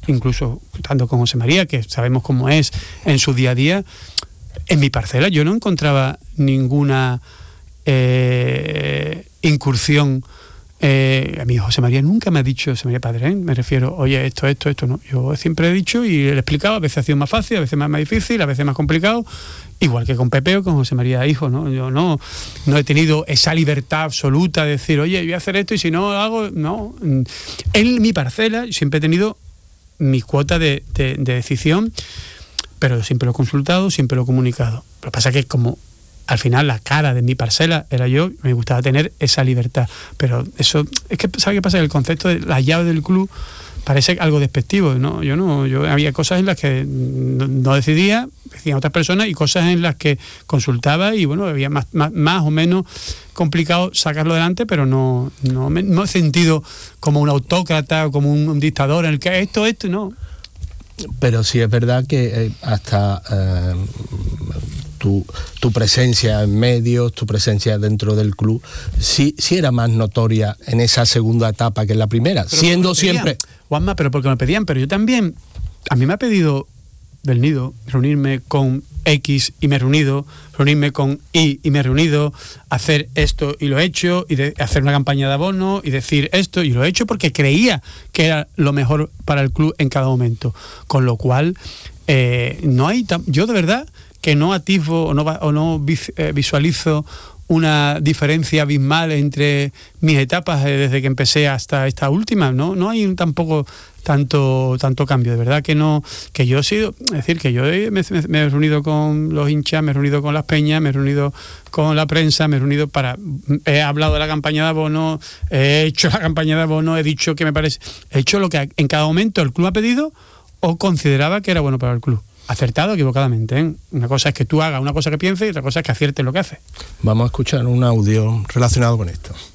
incluso tanto con José María, que sabemos cómo es en su día a día, en mi parcela yo no encontraba ninguna incursión. A mí José María nunca me ha dicho, José María Padre, me refiero, oye, esto, no. Yo siempre he dicho y le he explicado, a veces ha sido más fácil, a veces más difícil, a veces más complicado, igual que con Pepe o con José María hijo, ¿no? Yo no he tenido esa libertad absoluta de decir, oye, voy a hacer esto y si no lo hago, no. En mi parcela siempre he tenido mi cuota de decisión, pero siempre lo he consultado, siempre lo he comunicado. Lo que pasa es que como al final la cara de mi parcela era yo, me gustaba tener esa libertad. Pero eso, es que ¿sabes qué pasa? El concepto de la llave del club parece algo despectivo, ¿no? Yo había cosas en las que no decidía, decían otras personas, y cosas en las que consultaba y bueno, había más o menos complicado sacarlo adelante, pero no he sentido como un autócrata o como un dictador en el que esto, no. Pero sí es verdad que hasta tu presencia en medios, tu presencia dentro del club, sí era más notoria en esa segunda etapa que en la primera, pero siendo siempre... Juanma, pero porque me pedían, pero yo también, a mí me ha pedido del Nido reunirme con X y me he reunido, reunirme con Y y me he reunido, hacer esto y lo he hecho, y hacer una campaña de abono y decir esto y lo he hecho porque creía que era lo mejor para el club en cada momento, con lo cual no hay yo de verdad que no atisbo o no visualizo una diferencia abismal entre mis etapas desde que empecé hasta esta última. No hay tampoco tanto cambio, de verdad que no, que yo he sido, es decir, que yo me he reunido con los hinchas, me he reunido con las peñas, me he reunido con la prensa, me he reunido he hablado de la campaña de abono, he hecho la campaña de abono, he dicho que me parece, he hecho lo que en cada momento el club ha pedido o consideraba que era bueno para el club. Acertado o equivocadamente, ¿eh? Una cosa es que tú hagas una cosa que pienses y otra cosa es que aciertes lo que haces. Vamos a escuchar un audio relacionado con esto.